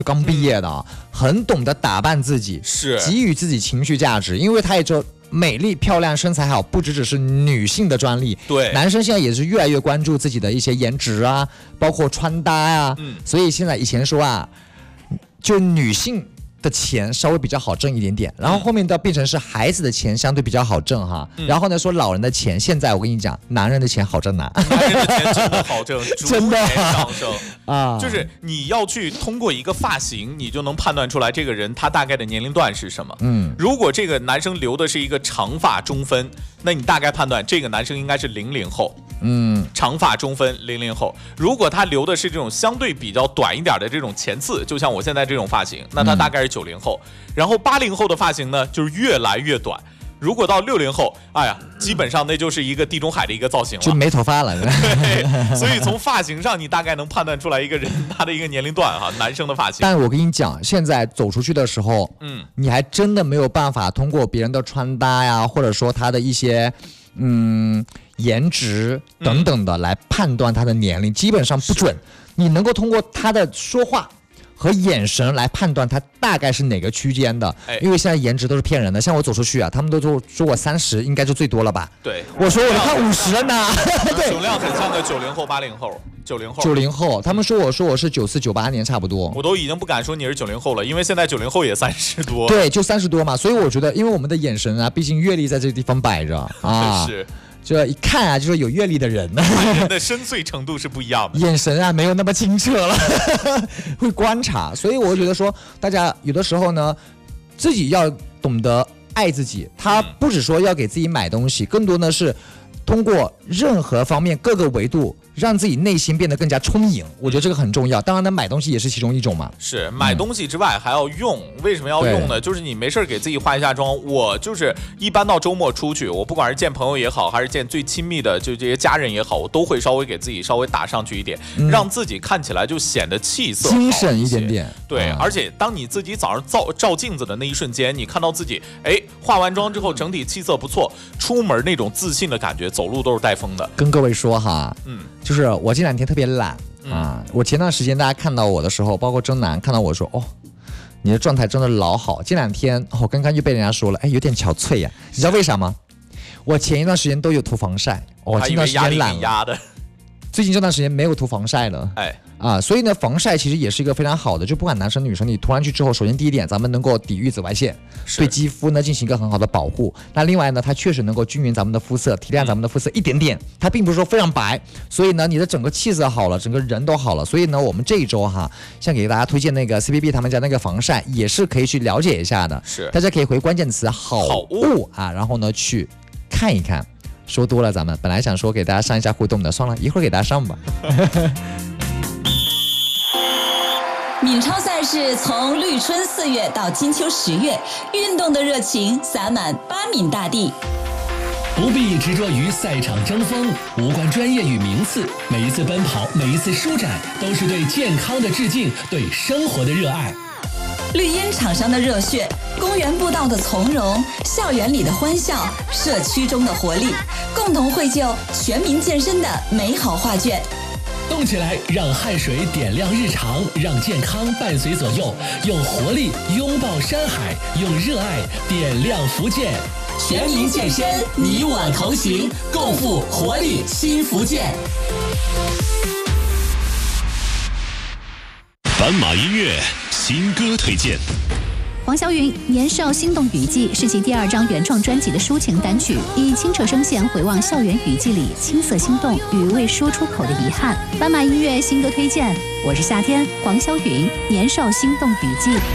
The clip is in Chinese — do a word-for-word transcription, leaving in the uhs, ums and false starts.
刚毕业的，嗯、很懂得打扮自己， 是给予自己情绪价值，因为他也知道美丽、漂亮、身材好，不只只是女性的专利。 对， 男生现在也是越来越关注自己的一些颜值啊，包括穿搭啊。嗯，所以现在以前说啊，就女性的钱稍微比较好挣一点点，然后后面到变成是孩子的钱相对比较好挣哈，嗯、然后呢说老人的钱，现在我跟你讲，男人的钱好挣拿， 男人的钱真的好挣， 真的上升啊， 就是你要去通过一个发型，你就能判断出来这个人他大概的年龄段是什么。嗯，如果这个男生留的是一个长发中分，那你大概判断这个男生应该是零零后。嗯，长发中分零零后，如果他留的是这种相对比较短一点的这种前刺，就像我现在这种发型，那他大概是九零后。嗯、然后八零后的发型呢，就是越来越短。如果到六零后，哎呀，基本上那就是一个地中海的一个造型了， 就没头发了。 对，所以从发型上，你大概能判断出来一个人他的一个年龄段哈，男生的发型。 但我跟你讲，现在走出去的时候，嗯，你还真的没有办法通过别人的穿搭呀，或者说他的一些。嗯，颜值等等的来判断他的年龄，嗯、基本上不准。你能够通过他的说话和眼神来判断他大概是哪个区间的。哎、因为现在颜值都是骗人的。像我走出去啊，他们都说说我三十，应该就最多了吧？ 对， 我说我快五十了呢。 对，总量很像个九零后、八零后、九零后、 九零后。他们说我说我是九四、九八年差不多。 我都已经不敢说你是九零后了，因为现在九零后也三十多。 对，就三十多嘛。所以我觉得，因为我们的眼神啊，毕竟阅历在这个地方摆着啊。 是。 这一看啊，就是有阅历的人呢， 人的深邃程度是不一样的， 眼神啊没有那么清澈了，会观察。所以我觉得说，大家有的时候呢，自己要懂得爱自己。他不只说要给自己买东西，更多呢是通过任何方面各个维度，让自己内心变得更加充盈。我觉得这个很重要。当然呢，买东西也是其中一种嘛。 是买东西之外还要用，嗯、为什么要用呢？就是你没事给自己化一下妆。我就是一般到周末出去，我不管是见朋友也好，还是见最亲密的就这些家人也好，我都会稍微给自己稍微打上去一点，嗯、让自己看起来就显得气色好精神一点点。 对， 嗯、 而且当你自己早上照照镜子的那一瞬间，你看到自己哎化完妆之后整体气色不错，出门那种自信的感觉，走路都是带风的。 跟各位说哈，嗯，就是我这两天特别懒啊。我前段时间大家看到我的时候，包括征南看到我说，哦，你的状态真的老好。这两天我、哦、刚刚又被人家说了，哎，有点憔悴呀。你知道为啥吗？我前一段时间都有涂防晒，我、哦、这段时间懒了。最近这段时间没有涂防晒了，哎啊，所以呢，防晒其实也是一个非常好的，就不管男生女生，你涂上去之后，首先第一点，咱们能够抵御紫外线，对肌肤呢进行一个很好的保护。那另外呢，它确实能够均匀咱们的肤色，提亮咱们的肤色一点点，它并不是说非常白，所以呢，你的整个气色好了，整个人都好了。所以呢，我们这一周哈，像给大家推荐那个 C P B 他们家那个防晒，也是可以去了解一下的。 是， 大家可以回关键词好物啊，然后呢去看一看。说多了，咱们本来想说给大家上一下互动的，算了一会儿给大家上吧。 闽超赛事从绿春四月到金秋十月，运动的热情洒满巴闽大地。 不必执着于赛场争锋，无关专业与名次，每一次奔跑，每一次舒展，都是对健康的致敬，对生活的热爱。 绿茵场上的热血，公园步道的从容，校园里的欢笑，社区中的活力，共同绘就全民健身的美好画卷。 动起来，让汗水点亮日常，让健康伴随左右，用活力拥抱山海，用热爱点亮福建。 全民健身，你我同行，共赴活力新福建。 斑马音乐新歌推荐。 黄晓云《年少心动雨季》是其第二张原创专辑的抒情单曲，以清澈声线回望校园雨季里青涩心动与未说出口的遗憾。斑马音乐新歌推荐，我是夏天，黄晓云《年少心动雨季》。